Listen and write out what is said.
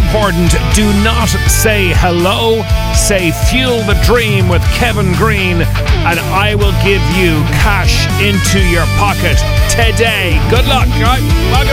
important, do not say hello. Say Fuel the Dream with Kevin Green, and I will give you cash into your pocket today. Good luck. All right, welcome.